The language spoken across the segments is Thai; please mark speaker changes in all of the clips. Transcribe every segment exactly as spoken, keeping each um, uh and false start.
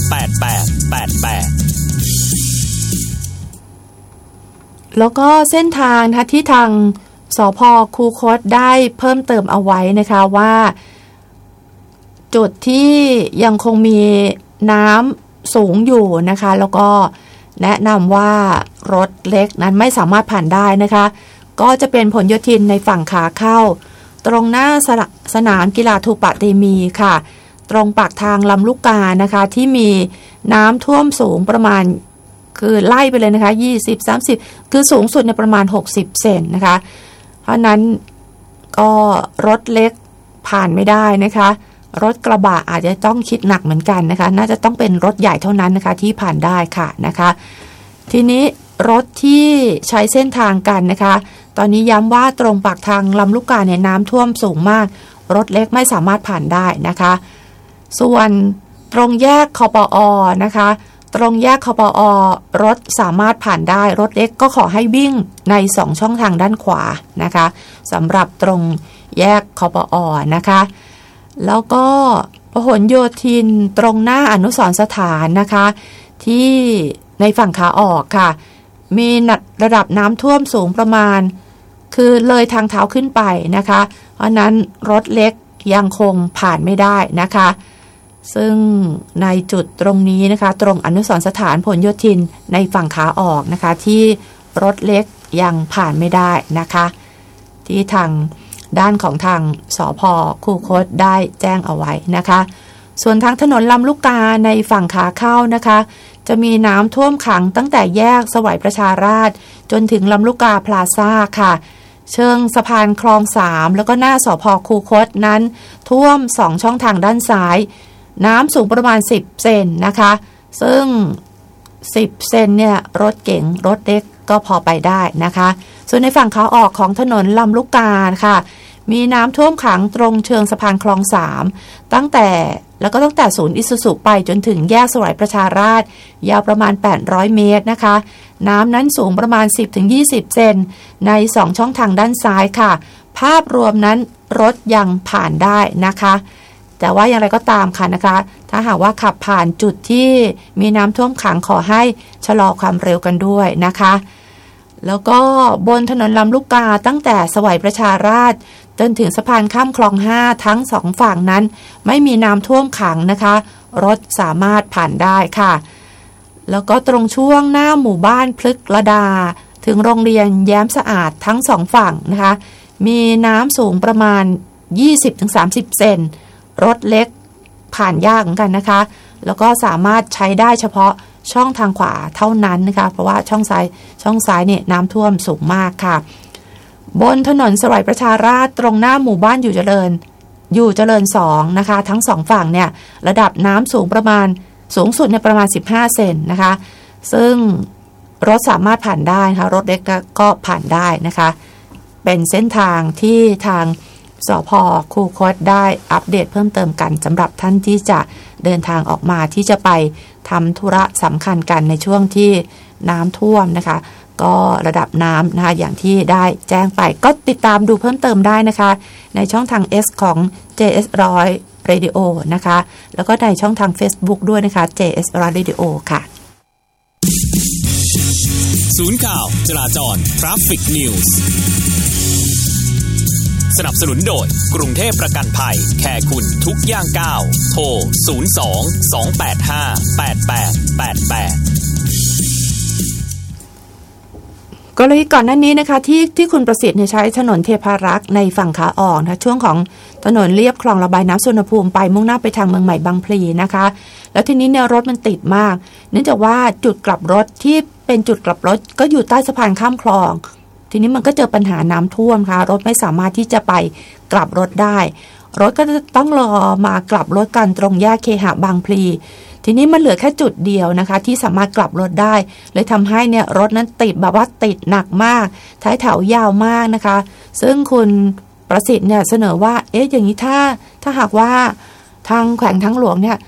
Speaker 1: แปดแปดแปดแปด
Speaker 2: แล้วก็เส้นทางนะคะที่ทางสภ.คูคตได้เพิ่มเติมเอาไว้นะคะว่าจุดที่ยังคงมีน้ำสูงอยู่นะคะแล้วก็แนะนำว่ารถเล็กนั้นไม่สามารถผ่านได้นะคะก็จะเป็นผลโยธินในฝั่งขาเข้าตรงหน้าส, สนามกีฬาทูปะเตมีค่ะตรงปากทางลำลูกกานะคะที่มีน้ำท่วมสูงประมาณคือไล่ไปเลยนะคะยี่สิบ สามสิบคือสูงสุดในประมาณหกสิบเซนนะคะเพราะนั้นก็รถเล็กผ่านไม่ได้นะคะรถกระบะอาจจะต้องคิดหนักเหมือนกันนะคะน่าจะต้องเป็นรถใหญ่เท่านั้นนะคะที่ผ่านได้ค่ะนะคะทีนี้รถที่ใช้เส้นทางกันนะคะตอนนี้ย้ำว่าตรงปากทางลำลูกกาเนี่ยน้ำท่วมสูงมากรถเล็กไม่สามารถผ่านได้นะคะส่วนตรงแยกคปอ.นะคะตรงแยกคปอ.รถสามารถผ่านได้รถเล็กก็ขอให้วิ่งในสองช่องทางด้านขวานะคะสำหรับตรงแยกคปอ.นะคะแล้วก็พหลโยธินตรงหน้าอนุสรณ์สถานนะคะที่ในฝั่งขาออกค่ะมีระดับน้ำท่วมสูงประมาณคือเลยทางเท้าขึ้นไปนะคะเพราะนั้นรถเล็กยังคงผ่านไม่ได้นะคะซึ่งในจุดตรงนี้นะคะตรงอนุสรณ์สถานพหลโยธินในฝั่งขาออกนะคะที่รถเล็กยังผ่านไม่ได้นะคะที่ทางด้านของทางสภ.คูคตได้แจ้งเอาไว้นะคะส่วนทางถนนลำลูกกาในฝั่งขาเข้านะคะจะมีน้ำท่วมขังตั้งแต่แยกสวัยประชาราษฎร์จนถึงลำลูกกาพลาซ่าค่ะเชิงสะพานคลองสามแล้วก็หน้าสภ.คูคตนั้นท่วมสองช่องทางด้านซ้ายน้ำสูงประมาณสิบเซนนะคะซึ่งสิบเซนเนี่ยรถเก๋งรถเล็กก็พอไปได้นะคะส่วนในฝั่งขาออกของถนนลำลูกกาค่ะมีน้ำท่วมขังตรงเชิงสะพานคลองสามตั้งแต่แล้วก็ตั้งแต่ศูนย์อิสุสุไปจนถึงแยกสวัยประชาราษฎร์ยาวประมาณแปดร้อยเมตรนะคะน้ำนั้นสูงประมาณ สิบถึงยี่สิบ เซนในสองช่องทางด้านซ้ายค่ะภาพรวมนั้นรถยังผ่านได้นะคะแต่ว่าอย่างไรก็ตามค่ะนะคะถ้าหากว่าขับผ่านจุดที่มีน้ำท่วมขังขอให้ชะลอความเร็วกันด้วยนะคะแล้วก็บนถนนลำลูกกาตั้งแต่สวัยประชาราษฎร์จนถึงสะพานข้ามคลองห้าทั้งสองฝั่งนั้นไม่มีน้ำท่วมขังนะคะรถสามารถผ่านได้ค่ะแล้วก็ตรงช่วงหน้าหมู่บ้านพฤกษระดาถึงโรงเรียนแย้มสะอาดทั้งสองฝั่งนะคะมีน้ำสูงประมาณ ยี่สิบถึงสามสิบ เซนรถเล็กผ่านยากเหมือนกันนะคะแล้วก็สามารถใช้ได้เฉพาะช่องทางขวาเท่านั้นนะคะเพราะว่าช่องซ้ายช่องซ้ายเนี่ยน้ำท่วมสูงมากค่ะบนถนนสวัยประชาราษฎร์ตรงหน้าหมู่บ้านอยู่เจริญอยู่เจริญสองนะคะทั้งสองฝั่งเนี่ยระดับน้ำสูงประมาณสูงสุดในประมาณสิบห้าเซนนะคะซึ่งรถสามารถผ่านได้นะคะรถเล็กก็ผ่านได้นะคะเป็นเส้นทางที่ทางสภ.คูคตได้อัปเดตเพิ่มเติมกันสำหรับท่านที่จะเดินทางออกมาที่จะไปทำธุระสำคัญกันในช่วงที่น้ำท่วมนะคะก็ระดับน้ำนะคะอย่างที่ได้แจ้งไปก็ติดตามดูเพิ่มเติมได้นะคะในช่องทาง S ของ เจ เอส หนึ่งร้อย Radio นะคะแล้วก็ในช่องทาง Facebook ด้วยนะคะ เจ เอส หนึ่งร้อย Radio ค่ะ
Speaker 1: ศูนย์ข่าวจราจร Traffic News สนับสนุนโดยกรุงเทพประกันภัยแคร์คุณทุกย่างก้าวโทรศูนย์ สอง สอง แปด ห้า แปด แปด แปด แปด
Speaker 2: กรณีก่อนหน้านี้นะคะที่ที่คุณประสิทธิ์ใช้ถนนเทพารักษ์ในฝั่งขาออกนะช่วงของถนนเลียบคลองระบายน้ำสุวรรณภูมิไปมุ่งหน้าไปทางเมืองใหม่บางพลีนะคะแล้วทีนี้เนี่ยรถมันติดมากเนื่องจากว่าจุดกลับรถที่เป็นจุดกลับรถก็อยู่ใต้สะพานข้ามคลองทีนี้มันก็เจอปัญหาน้ำท่วมค่ะรถไม่สามารถที่จะไปกลับรถได้รถก็ต้องรอมากลับรถกันตรงแยกเคหะบางพลีทีนี้มันเหลือแค่จุดเดียวนะคะที่สามารถกลับรถได้เลยทำให้เนี่ยรถนั้นติดแบบว่าติดหนักมากท้ายแถวยาวมากนะคะซึ่งคุณประสิทธิ์เนี่ยเสนอว่าเอ๊ะอย่างนี้ถ้าถ้าหากว่าทางแขวงทางหลวงเนี่ยค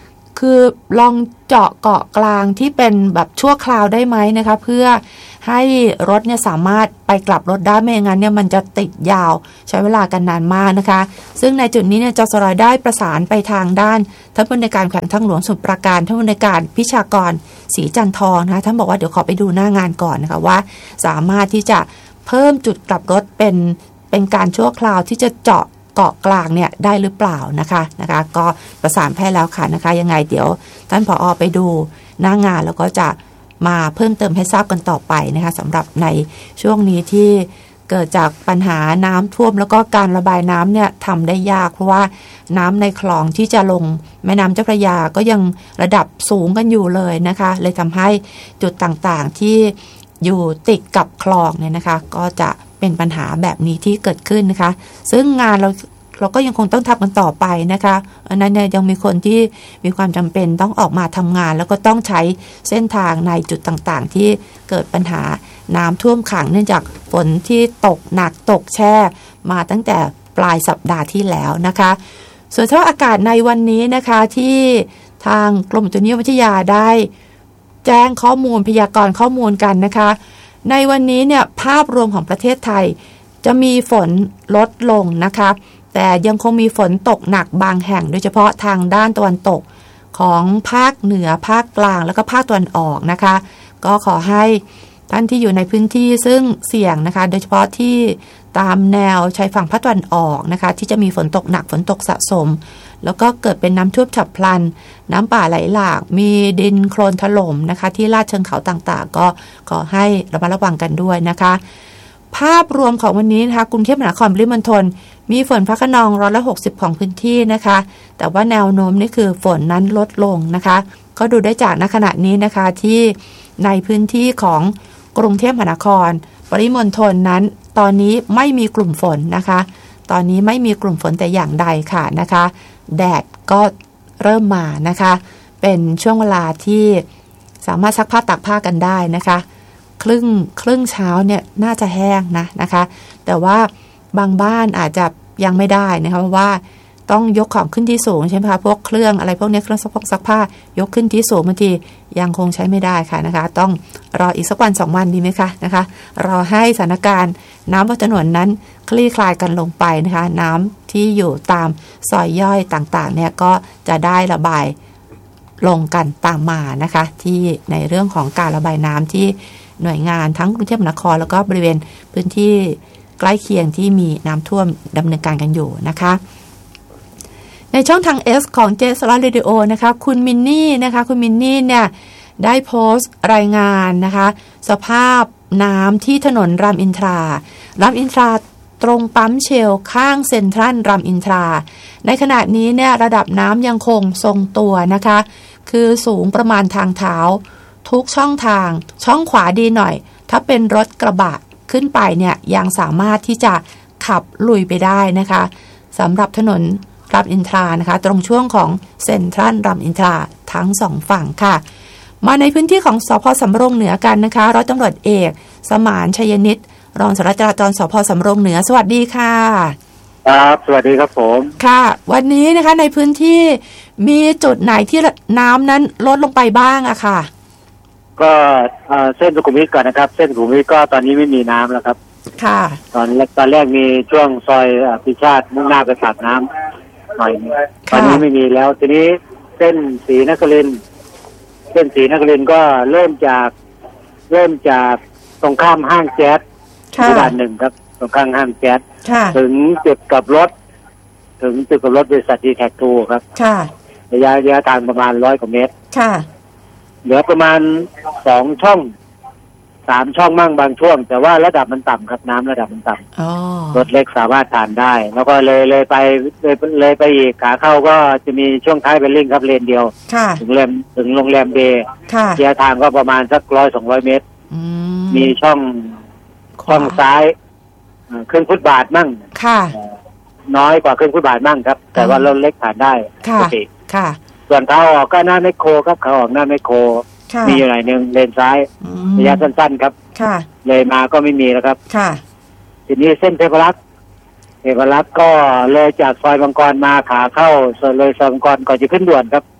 Speaker 2: คือลองเจาะเกาะกลางที่เป็นแบบชั่วคราวได้ไหมนะคะเพื่อให้รถเนี่ยสามารถไปกลับรถได้ไม่อย่างนั้นเนี่ยมันจะติดยาวใช้เวลากันนานมากนะคะซึ่งในจุดนี้เนี่ยจสรได้ประสานไปทางด้านท่านผู้อำนวยการแขวงทางหลวงสมุทรปราการท่านผู้อำนวยการพิชากรศรีจันทองนะคะท่านบอกว่าเดี๋ยวขอไปดูหน้างานก่อนนะคะว่าสามารถที่จะเพิ่มจุดกลับรถเป็นเป็นการชั่วคราวที่จะเจาะเกาะกลางเนี่ยได้หรือเปล่านะคะนะคะก็ประสานแพทย์แล้วค่ะนะคะยังไงเดี๋ยวท่านผอ.ไปดูหน้างานแล้วก็จะมาเพิ่มเติมให้ทราบกันต่อไปนะคะสำหรับในช่วงนี้ที่เกิดจากปัญหาน้ำท่วมแล้วก็การระบายน้ำเนี่ยทำได้ยากเพราะว่าน้ำในคลองที่จะลงแม่น้ำเจ้าพระยาก็ยังระดับสูงกันอยู่เลยนะคะเลยทำให้จุดต่างๆที่อยู่ติดกับคลองเนี่ยนะคะก็จะเป็นปัญหาแบบนี้ที่เกิดขึ้นนะคะซึ่งงานเราเราก็ยังคงต้องทำกันต่อไปนะคะอันนั้นเนี่ยยังมีคนที่มีความจำเป็นต้องออกมาทำงานแล้วก็ต้องใช้เส้นทางในจุดต่างๆที่เกิดปัญหาน้ำท่วมขังเนื่องจากฝนที่ตกหนักตกแช่มาตั้งแต่ปลายสัปดาห์ที่แล้วนะคะส่วนสภาพอากาศในวันนี้นะคะที่ทางกรมอุตุนิยมวิทยาได้แจ้งข้อมูลพยากรณ์ข้อมูลกันนะคะในวันนี้เนี่ยภาพรวมของประเทศไทยจะมีฝนลดลงนะคะแต่ยังคงมีฝนตกหนักบางแห่งโดยเฉพาะทางด้านตะวันตกของภาคเหนือภาคกลางแล้วก็ภาคตะวันออกนะคะก็ขอให้ท่านที่อยู่ในพื้นที่ซึ่งเสี่ยงนะคะโดยเฉพาะที่ตามแนวชายฝั่งภาคตะวันออกนะคะที่จะมีฝนตกหนักฝนตกสะสมแล้วก็เกิดเป็นน้ำท่วมฉับพลันน้ำป่าไหลหลากมีดินโคลนถล่มนะคะที่ลาดเชิงเขาต่างๆก็ขอให้ระมัดระวังกันด้วยนะคะภาพรวมของวันนี้นะคะกรุงเทพมหานครปริมณฑลมีฝนฟ้าคะนองร้อยละหกสิบของพื้นที่นะคะแต่ว่าแนวโน้มนี่คือฝนนั้นลดลงนะคะก็ดูได้จากณขณะนี้นะคะที่ในพื้นที่ของกรุงเทพมหานครปริมณฑลนั้นตอนนี้ไม่มีกลุ่มฝนนะคะตอนนี้ไม่มีกลุ่มฝนแต่อย่างใดค่ะนะคะแดดก็เริ่มมานะคะเป็นช่วงเวลาที่สามารถซักผ้าตากผ้ากันได้นะคะครึ่งครึ่งเช้าเนี่ยน่าจะแห้งนะนะคะแต่ว่าบางบ้านอาจจะยังไม่ได้นะคะเพราะว่าต้องยกของขึ้นที่สูงใช่ไหมคะพวกเครื่องอะไรพวกนี้เครื่องซักผ้าซักผ้ายกขึ้นที่สูงบางทียังคงใช้ไม่ได้ค่ะนะคะต้องรออีกสักวันสองวันดีไหมคะนะคะรอให้สถานการณ์น้ำบนถนนนั้นคลี่คลายกันลงไปนะคะน้ำที่อยู่ตามซอยย่อยต่างๆเนี่ยก็จะได้ระบายลงกันตามมานะคะที่ในเรื่องของการระบายน้ำที่หน่วยงานทั้งกรุงเทพมหานครแล้วก็บริเวณพื้นที่ใกล้เคียงที่มีน้ำท่วมดำเนินการกันอยู่นะคะในช่องทาง S ของ เจ เอส อาร์ Radio นะคะคุณมินนี่นะคะคุณมินนี่เนี่ยได้โพสต์รายงานนะคะสภาพน้ำที่ถนนรามอินทรารามอินทราตรงปั๊มเชลข้างเซ็นทรัลรามอินทราในขณะนี้เนี่ยระดับน้ำยังคงทรงตัวนะคะคือสูงประมาณทางเท้าทุกช่องทางช่องขวาดีหน่อยถ้าเป็นรถกระบะขึ้นไปเนี่ยยังสามารถที่จะขับลุยไปได้นะคะสำหรับถนนรามอินทรานะคะตรงช่วงของเซ็นทรัลรามอินทราทั้งสองฝั่งค่ะมาในพื้นที่ของสภ.สำโรงเหนือกันนะคะร้อยตำรวจเอกสมานชัยนิตรองสารวัตรจราจรสภ.สำโรงเหนือสวัสดีค่ะ
Speaker 3: ครับสวัสดีครับผม
Speaker 2: ค่ะวันนี้นะคะในพื้นที่มีจุดไหนที่น้ำนั้นลดลงไปบ้างอะค่ะ
Speaker 3: ก็เส้นสุขุมวิทก่อนนะครับเส้นสุขุมวิทก็ตอนนี้ไม่มีน้ำแล้วครับ
Speaker 2: ค่ะ
Speaker 3: ตอนแรกตอนแรกมีช่วงซอยพิชาติมุ่งหน้าไปปากน้ำหน่อยตอนนี้ไม่มีแล้วทีนี้เส้นศรีนครินทร์เส้นศรีนครินทร์ก็เริ่มจากเริ่มจากตรงข้ามห้างแจ๊สที่ด่านหนึ่งครับตรงข้างห้างแจ๊สถึงจุดกับรถถึงจุดกับรถบริษัทดีแท็กทูครับระยะระยะทางประมาณร้อยกว่าเมตรเหลือประมาณสองช่องสามช่องมั่งบางช่วงแต่ว่าระดับมันต่ำครับน้ำระดับมันต่ำรถเล็กสามารถผ่านได้แล้วก็เลยเลยไปเลยเลยไปอีกขาเข้าก็จะมีช่วงท้ายเป็นลิงครับเลนเดียวถึงเลมถึงโรงแรมเบย์ระยะทางก็ประมาณสักร้อยสองร้อยเมตรมีช่องช่องซ้ายขึ้นฟุตบาทมั่งน้อยกว่าขึ้นฟุตบาทมั่งครับแต่ว่ารถเล็กผ่านได้ปกติส่วนขาออกก็หน้าไมโครครับขาออกหน้าไมโครมีอยู่หน่อยนึงเลนซ้ายระยะสั้นๆครับเลยมาก็ไม่มีแล้วครับทีนี้เส้นเทพรักษ์เทพรักษ์ก็เลยจากซอยบางกรมาขาเข้าเลยซอยบางกรก่อนจะขึ้นด่วนครับ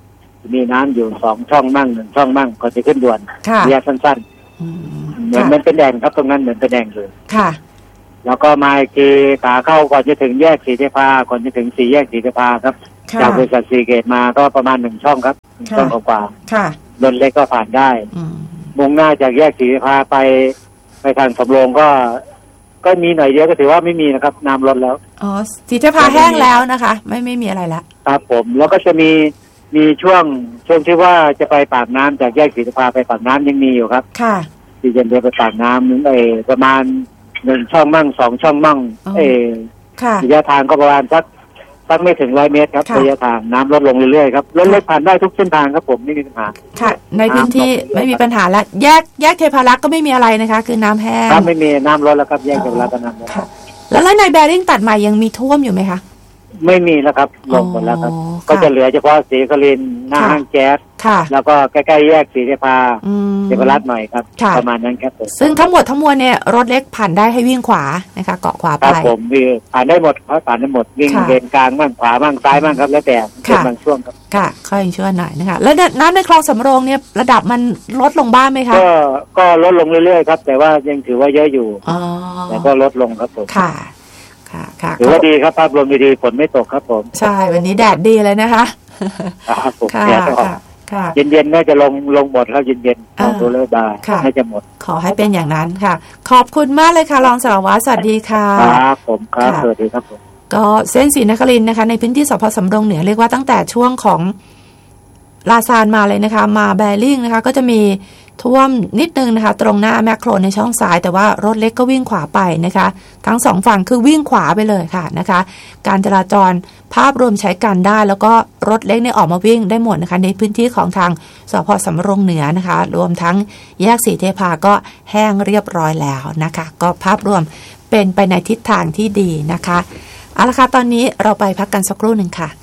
Speaker 3: มีน้ำอยู่สองช่องมั่งหนึ่งช่องมั่งก่อนจะขึ้นด่วน
Speaker 2: ค่ะ
Speaker 3: ระยะสั้นๆเหมือนมันเป็นแดงครับตรงนั้นเหมือนเป็นแดงเลย
Speaker 2: ค่ะ
Speaker 3: แล้วก็มาอีกทีขาเข้าก่อนจะถึงแยกศรีเทพาก่อนจะถึงสี่แยกศรีเทพาครับจากบริษัทซีเกตมาก็ประมาณหนึ่งช่องครับช่องกว่าๆรถเล็กก็ผ่านได้มุ่งหน้าจากแยกศรีเทพาไปไปทางสำโรงก็ก็มีหน่อยเดียวก็ถือว่าไม่มีนะครับน้ำลดแล้ว
Speaker 2: อ๋อศรีเทพาแห้งแล้วนะคะไม่ไม่มีอะไรแล้ว
Speaker 3: ครับผมแล้วก็จะมีมีช่วงช่วงที่ว่าจะไปปากน้ำจากแยกศรีเทพาไปปากน้ำยังมีอยู่ครับ
Speaker 2: ค่ะ
Speaker 3: ที่จะเดินไปปากน้ำนึงเอประมาณหนึ่งช่องมั่งสองช่องมั่งเอระยะทางก็ประมาณสักสักไม่ถึงร้อยเมตรครับระยะทางน้ำลดลงเรื่อยๆครับรถเล็กผ่านได้ทุกเส้นทางครับผมไม่มีปัญหา
Speaker 2: ค่ะในพื้นที่ไม่มีปัญหาแล้วแยกแยกเทพารักษ์ก็ไม่มีอะไรนะคะคือน้ำแห้ง
Speaker 3: ครับไม่มีน้ำลดแล้วครับแยกเทพารักษ์ก็น้ำลด
Speaker 2: แล้วในแบริ่งตัดใหม่ยังมีท่วมอยู่ไหมคะ
Speaker 3: ไม่มีแล้วครับลงหมดแล้วครับก็จะเหลือเฉพาะศรีนครินทร์หน้าห้างแก๊สแล้วก็ใกล้ๆแยกศรีเทพาเทพารักษ์หน่อยครับประมาณนั้นครับ
Speaker 2: ซึ่งทั้งหมดทั้งมวลเนี่ยรถเล็กผ่านได้ให้วิ่งขวานะคะเกาะขวาไป
Speaker 3: ครับผมผ่านได้หมดเพราะผ่านได้หมดวิ่งเลนกลางบ้างขวาบ้างซ้ายบ้างครับแล้วแต่บางช่วงครับ
Speaker 2: ค่ะค่อยช่วยหน่อยนะคะแล้วน้ำในคลองสำโรงเนี่ยระดับมันลดลงบ้างไหมคะ
Speaker 3: ก็ก็ลดลงเรื่อยๆครับแต่ว่ายังถือว่าเยอะอยู่แต่ก็ลดลงครับผม
Speaker 2: ค่ะค่ะ
Speaker 3: ถือว่าดีครับภาพรวมดีๆฝนไม่ตกครับผม
Speaker 2: ใช่วันนี้แดดดีเลยนะคะ
Speaker 3: ครับผมแดดออกเย็นๆน่าจะลงลงหมดครับเย็นๆลองดูเลยได้น่าจะหมด
Speaker 2: ขอให้เป็นอย่างนั้นค่ะขอบคุณมากเลยค่ะรองสารวัตรสวัสดีค่ะ
Speaker 3: ครับผมครับสวัสดีครับผม
Speaker 2: ก็เส้นศรีนครินทร์นะคะในพื้นที่สพสำโรงเหนือเรียกว่าตั้งแต่ช่วงของลาซานมาเลยนะคะมาแบริ่งนะคะก็จะมีท่วมนิดนึงนะคะตรงหน้าแมคโครในช่องซ้ายแต่ว่ารถเล็กก็วิ่งขวาไปนะคะทั้งสองฝั่งคือวิ่งขวาไปเลยค่ะนะคะการจราจรภาพรวมใช้การได้แล้วก็รถเล็กเนี่ยออกมาวิ่งได้หมดนะคะในพื้นที่ของทางสพสำโรงเหนือนะคะรวมทั้งแยกศรีเทพาก็แห้งเรียบร้อยแล้วนะคะก็ภาพรวมเป็นไปในทิศทางที่ดีนะคะเอาละค่ะตอนนี้เราไปพักกันสักครู่หนึ่งค่ะ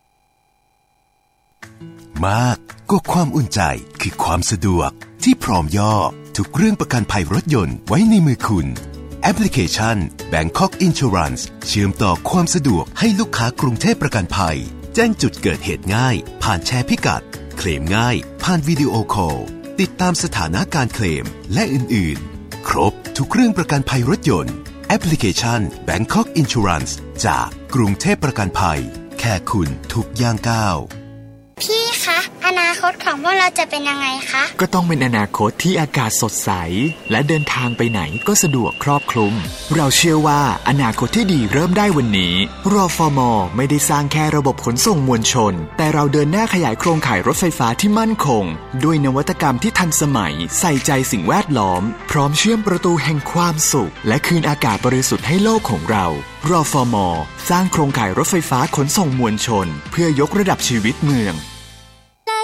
Speaker 4: มากก็ความอุ่นใจคือความสะดวกที่พร้อมย่อทุกเรื่องประกันภัยรถยนต์ไว้ในมือคุณแอปพลิเคชัน Bangkok Insurance เชื่อมต่อความสะดวกให้ลูกค้ากรุงเทพประกันภัยแจ้งจุดเกิดเหตุง่ายผ่านแชร์พิกัดเคลมง่ายผ่านวิดีโอคอลติดตามสถานะการเคลมและอื่นๆครบทุกเรื่องประกันภัยรถยนต์แอปพลิเคชัน Bangkok Insurance จากกรุงเทพประกันภัยแค่คุณทุกย่างก้าว
Speaker 5: พี่คะอนาคตของพวกเราจะเป็นยังไงคะ
Speaker 6: ก็ต้องเป็นอนาคตที่อากาศสดใสและเดินทางไปไหนก็สะดวกครอบคลุมเราเชื่อว่าอนาคตที่ดีเริ่มได้วันนี้รฟม.ไม่ได้สร้างแค่ระบบขนส่งมวลชนแต่เราเดินหน้าขยายโครงข่ายรถไฟฟ้าที่มั่นคงด้วยนวัตกรรมที่ทันสมัยใส่ใจสิ่งแวดล้อมพร้อมเชื่อมประตูแห่งความสุขและคืนอากาศบริสุทธิ์ให้โลกของเรารฟม.สร้างโครงข่ายรถไฟฟ้าขนส่งมวลชนเพื่อยกระดับชีวิตเมือง